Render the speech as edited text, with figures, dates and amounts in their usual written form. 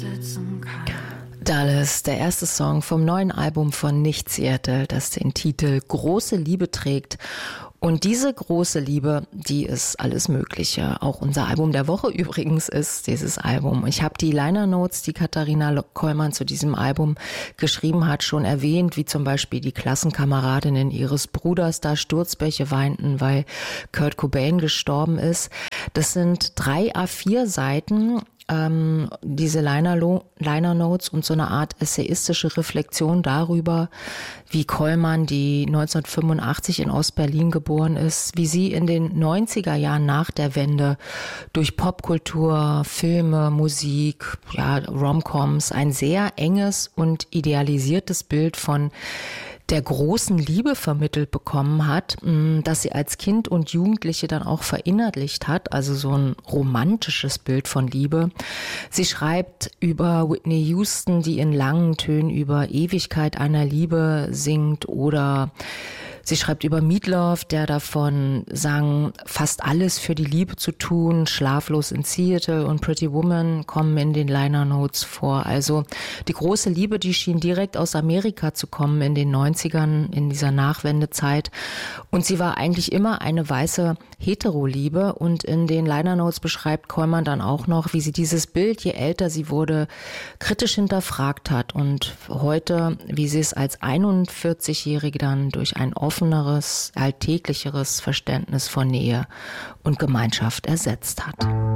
Dallas, der erste Song vom neuen Album von Nicht Seattle, das den Titel Große Liebe trägt. Und diese große Liebe, die ist alles Mögliche. Auch unser Album der Woche übrigens ist dieses Album. Ich habe die Liner Notes, die Katharina Kollmann zu diesem Album geschrieben hat, schon erwähnt, wie zum Beispiel die Klassenkameradinnen ihres Bruders da Sturzbäche weinten, weil Kurt Cobain gestorben ist. Das sind 3 A4 Seiten. Diese Liner Notes und so eine Art essayistische Reflexion darüber, wie Kollmann, die 1985 in Ostberlin geboren ist, wie sie in den 90er Jahren nach der Wende durch Popkultur, Filme, Musik, ja, Romcoms ein sehr enges und idealisiertes Bild von der großen Liebe vermittelt bekommen hat, dass sie als Kind und Jugendliche dann auch verinnerlicht hat, also so ein romantisches Bild von Liebe. Sie schreibt über Whitney Houston, die in langen Tönen über Ewigkeit einer Liebe singt, oder sie schreibt über Meatloaf, der davon sang, fast alles für die Liebe zu tun. Schlaflos in Seattle und Pretty Woman kommen in den Liner Notes vor. Also die große Liebe, die schien direkt aus Amerika zu kommen in den 90ern, in dieser Nachwendezeit. Und sie war eigentlich immer eine weiße Hetero-Liebe. Und in den Liner Notes beschreibt Kollmann dann auch noch, wie sie dieses Bild, je älter sie wurde, kritisch hinterfragt hat. Und heute, wie sie es als 41-Jährige dann durch ein offeneres, alltäglicheres Verständnis von Nähe und Gemeinschaft ersetzt hat.